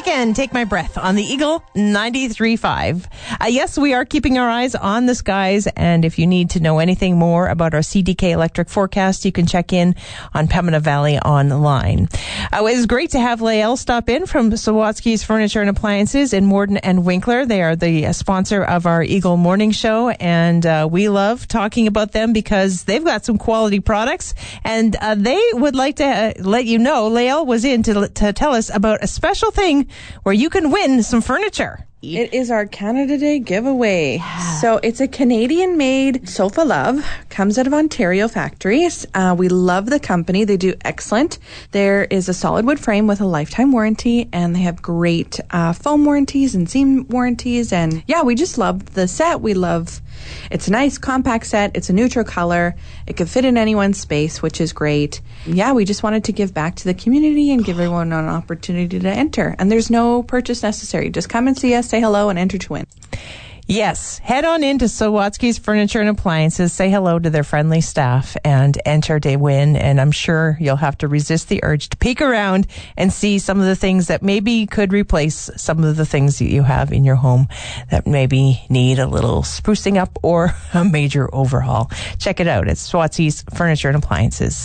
Weekend, Take My Breath on the Eagle 93.5. Yes, we are keeping our eyes on the skies, and if you need to know anything more about our CDK electric forecast, you can check in on Pembina Valley online. It was great to have Lael stop in from Sawatsky's Furniture and Appliances in Morden and Winkler. They are the sponsor of our Eagle Morning Show, and we love talking about them because they've got some quality products, and they would like to let you know Lael was in to tell us about a special thing where you can win some furniture. It is our Canada Day giveaway. So it's a Canadian-made Sofa Love. Comes out of Ontario factories. We love the company. They do excellent. There is a solid wood frame with a lifetime warranty, and they have great foam warranties and seam warranties. And yeah, we just love the set. We love it's a nice compact set. It's a neutral color. It can fit in anyone's space, which is great. Yeah, we just wanted to give back to the community and give everyone an opportunity to enter. And there's no purchase necessary. Just come and see us, say hello, and enter to win. Yes, head on into Sawatsky's Furniture and Appliances, say hello to their friendly staff, and enter to win. And I'm sure you'll have to resist the urge to peek around and see some of the things that maybe could replace some of the things that you have in your home that maybe need a little sprucing up or a major overhaul. Check it out. It's Sawatsky's Furniture and Appliances.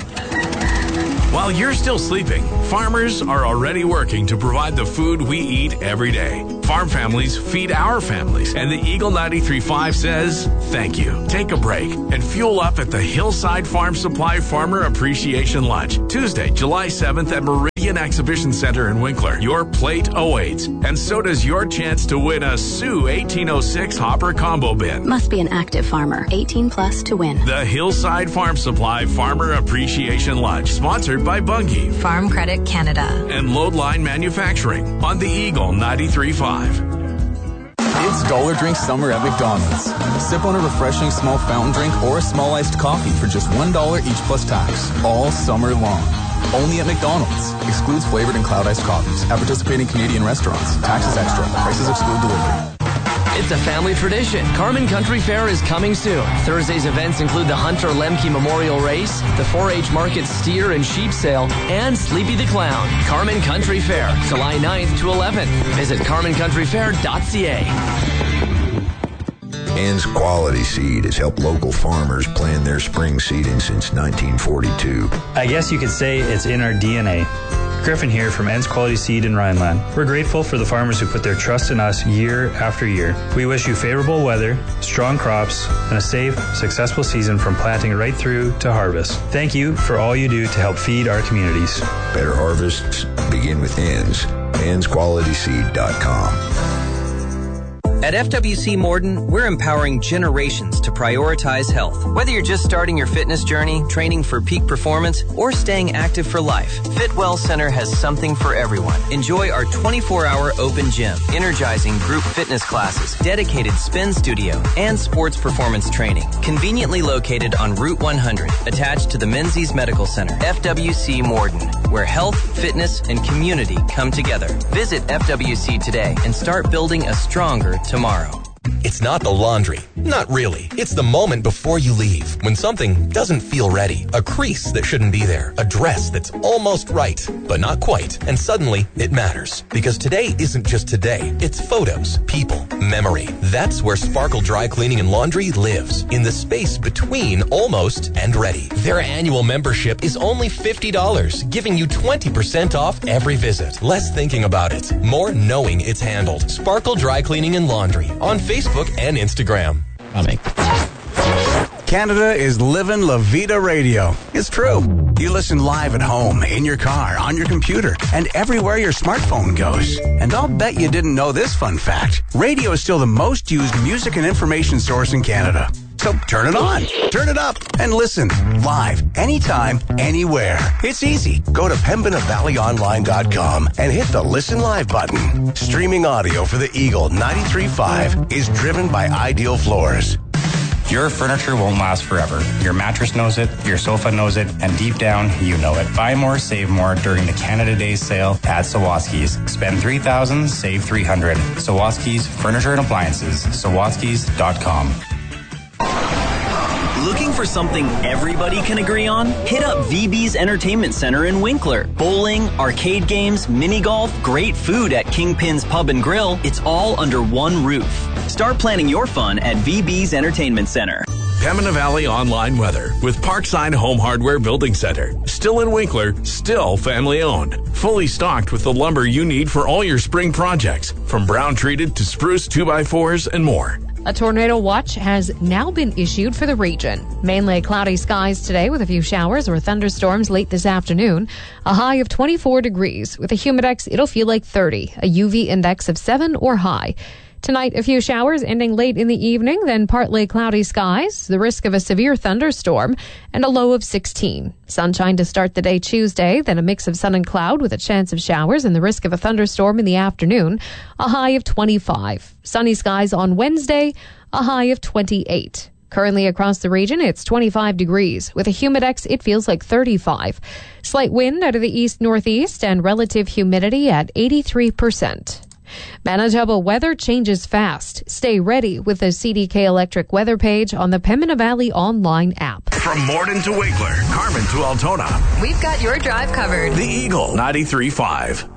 While you're still sleeping, farmers are already working to provide the food we eat every day. Farm families feed our families, and the Eagle 93.5 says thank you. Take a break and fuel up at the Hillside Farm Supply Farmer Appreciation Lunch, Tuesday, July 7th at Meridian Exhibition Center in Winkler. Your plate awaits, and so does your chance to win a Sioux 1806 Hopper Combo Bin. Must be an active farmer, 18 plus to win. The Hillside Farm Supply Farmer Appreciation Lunch, sponsored by Bunge, Farm Credit Canada, and Loadline Manufacturing on the Eagle 93.5. It's Dollar Drink Summer at McDonald's. Sip on a refreshing small fountain drink or a small iced coffee for just $1 each plus tax, all summer long. Only at McDonald's. Excludes flavored and cloud iced coffees at participating Canadian restaurants. Taxes extra. Prices exclude delivery. It's a family tradition. Carmen Country Fair is coming soon. Thursday's events include the Hunter Lemke Memorial Race, the 4-H Market Steer and Sheep Sale, and Sleepy the Clown. Carmen Country Fair, July 9th to 11th. Visit carmencountryfair.ca. Ann's Quality Seed has helped local farmers plan their spring seeding since 1942. I guess you could say it's in our DNA. Griffin here from Ann's Quality Seed in Rhineland. We're grateful for the farmers who put their trust in us year after year. We wish you favorable weather, strong crops, and a safe, successful season from planting right through to harvest. Thank you for all you do to help feed our communities. Better harvests begin with Ann's. Ann'sQualitySeed.com. At FWC Morden, we're empowering generations to prioritize health. Whether you're just starting your fitness journey, training for peak performance, or staying active for life, FitWell Center has something for everyone. Enjoy our 24-hour open gym, energizing group fitness classes, dedicated spin studio, and sports performance training. Conveniently located on Route 100, attached to the Menzies Medical Center. FWC Morden, where health, fitness, and community come together. Visit FWC today and start building a stronger tomorrow. It's not the laundry. Not really. It's the moment before you leave, when something doesn't feel ready. A crease that shouldn't be there. A dress that's almost right, but not quite. And suddenly, it matters. Because today isn't just today. It's photos, people, memory. That's where Sparkle Dry Cleaning and Laundry lives. In the space between almost and ready. Their annual membership is only $50, giving you 20% off every visit. Less thinking about it. More knowing it's handled. Sparkle Dry Cleaning and Laundry. On Facebook and Instagram. Canada is living La Vida Radio. It's true. You listen live at home, in your car, on your computer, and everywhere your smartphone goes. And I'll bet you didn't know this fun fact. Radio is still the most used music and information source in Canada. So turn it on, turn it up, and listen live, anytime, anywhere. It's easy. Go to PembinaValleyOnline.com and hit the Listen Live button. Streaming audio for the Eagle 93.5 is driven by Ideal Floors. Your furniture won't last forever. Your mattress knows it, your sofa knows it, and deep down, you know it. Buy more, save more during the Canada Day sale at Sawatsky's. Spend $3,000, save $300. Sawatsky's Furniture and Appliances. Sawatsky's.com. Looking for something everybody can agree on? Hit up VB's Entertainment Center in Winkler. Bowling, arcade games, mini golf, great food at Kingpin's Pub and Grill. It's all under one roof. Start planning your fun at VB's Entertainment Center. Pembina Valley online weather with Parkside Home Hardware Building Center. Still in Winkler, still family owned. Fully stocked with the lumber you need for all your spring projects, from brown treated to spruce 2x4s and more. A tornado watch has now been issued for the region. Mainly cloudy skies today with a few showers or thunderstorms late this afternoon. A high of 24 degrees. With a humidex, it'll feel like 30. A UV index of 7 or high. Tonight, a few showers ending late in the evening, then partly cloudy skies, the risk of a severe thunderstorm, and a low of 16. Sunshine to start the day Tuesday, then a mix of sun and cloud with a chance of showers and the risk of a thunderstorm in the afternoon, a high of 25. Sunny skies on Wednesday, a high of 28. Currently across the region, it's 25 degrees. With a humidex, it feels like 35. Slight wind out of the east-northeast and relative humidity at 83%. Manitoba weather changes fast. Stay ready with the CDK Electric weather page on the Pembina Valley online app. From Morden to Winkler, Carmen to Altona. We've got your drive covered. The Eagle 93.5.